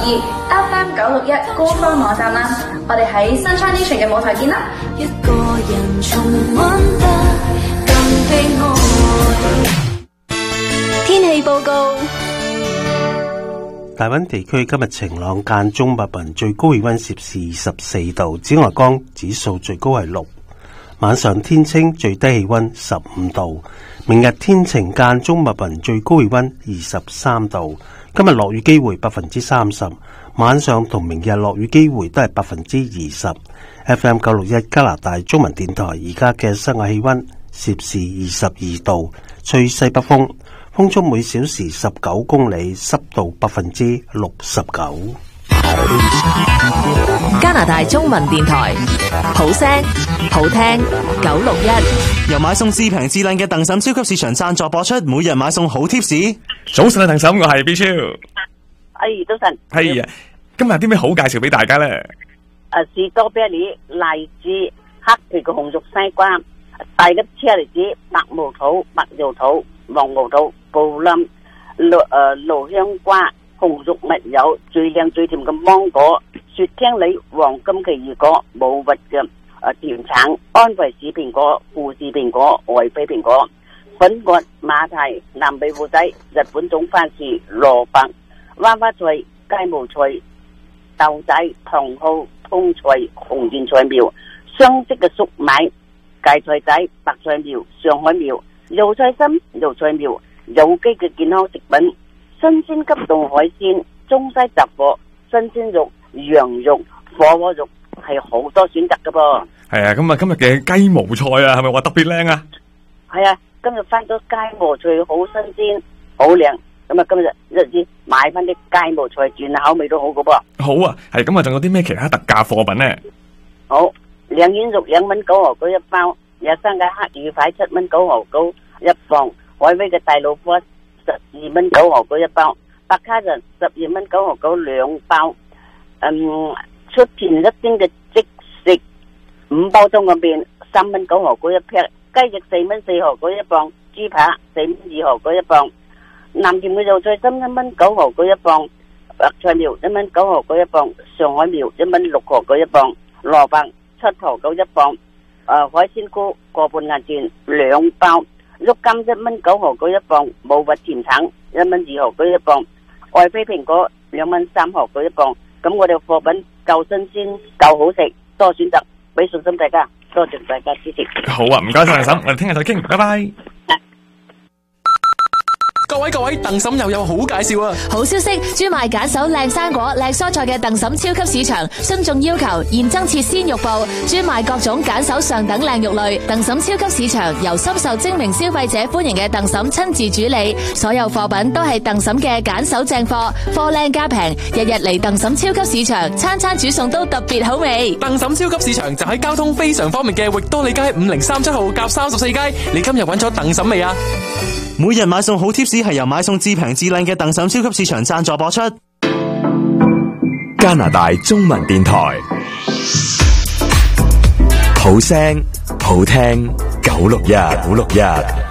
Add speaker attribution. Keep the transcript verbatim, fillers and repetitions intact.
Speaker 1: 二 F M 九六一官方網站啦。我哋喺 Sunshine Nation 嘅舞台見啦。一個人重溫得更悲哀。天氣報告。
Speaker 2: 大溫地區今日晴朗間中密雲，最高氣溫攝氏二十四度，紫外光指數最高係六。晚上天清，最低氣溫十五度。明日天晴間中密雲，最高氣溫二十三度。今日落雨機會百分之三十，晚上同明日落雨機會都係百分之二十。F M 九六一加拿大中文電台而家嘅室外氣溫攝氏二十二度，吹西北風。風速每小時十九公里，濕度百分之六十九。
Speaker 3: 加拿大中文電台，好聲好聽九六一，
Speaker 4: 由買餸至平至靚嘅鄧嬸超級市場贊助播出，每日買餸好貼士。
Speaker 5: 早晨啊，鄧嬸，我係 B 超。
Speaker 6: 哎，早晨。
Speaker 5: 係啊，今日有啲咩好介紹俾大家咧？
Speaker 6: 誒，士多啤梨、荔枝、黑皮嘅紅肉西瓜、大嘅車厘子、白毛土、白油土、黃毛土、布林、蘆誒蘆香瓜、紅肉蜜柚，最靚最甜嘅芒果、雪聽梨、黃金奇異果、冇核嘅誒甜橙、安維士蘋果、富士蘋果、愛妃蘋果、粉葛、馬蹄、南美胡仔、日本種番薯、蘿蔔、娃娃菜、雞毛菜、豆仔、茼蒿、通菜、紅莧菜苗、雙色嘅粟米、芥菜仔、白菜苗、上海苗、油菜心、油菜苗、有機嘅健康食品、新鮮急凍海鮮、中西雜貨、新鮮肉、羊肉、火鍋肉，係好多選擇噶噃。係
Speaker 5: 啊，咁啊，今日嘅雞毛菜啊，係咪話特別靚啊？
Speaker 6: 係啊，今日翻到雞毛菜好新鮮，好靚。咁啊，今日日子買翻啲雞毛菜，轉下口味都好噶噃。
Speaker 5: 好啊，係咁啊，仲有啲咩其他特價貨品咧？
Speaker 6: 好，兩丸肉兩蚊九毫九一包，有生嘅黑羽塊七蚊九毫九一磅，海威嘅大老虎十二蚊九毫九一包，白卡人十二蚊九毫九兩包。嗯，出前一丁嘅即食五包裝嘅麵三蚊九毫九一劈，雞翼四蚊四毫九一磅，豬扒四蚊二毫九一磅，南甜嘅油菜心一蚊九毫九一磅，白菜苗一蚊九毫九一磅，上海苗一蚊六毫九一磅，蘿蔔七毫九一磅，誒、呃、海鮮菇個半銀錢兩包，肉金一蚊九毫九一磅，冇核甜橙一蚊二毫九一磅，愛妃蘋果兩蚊三毫九一磅。咁我哋貨品夠新鮮夠好食，多選擇，俾信心大家，多謝大家支持。
Speaker 5: 好啊，唔該晒鄧嬸，我哋聽日再傾，拜拜。
Speaker 7: 各位各位，鄧嬸又有好介紹啊！
Speaker 3: 好消息，專賣揀手靚生果、靚蔬菜嘅鄧嬸超級市場，信眾要求現增設鮮肉部，專賣各種揀手上等靚肉類。鄧嬸超級市場由深受精明消費者歡迎嘅鄧嬸親自主理，所有貨品都係鄧嬸嘅揀手正貨，貨靚價平，日日嚟鄧嬸超級市場，餐餐煮餸都特別好味。
Speaker 7: 鄧嬸超級市場就喺交通非常方便嘅域多利街五零三七號夾三十四街，你今日揾咗鄧嬸未啊？
Speaker 4: 每日買餸好貼士係由買餸至平至靚嘅鄧嬸超級市場贊助播出。
Speaker 8: 加拿大中文電台，好聲好聽九六一九六一。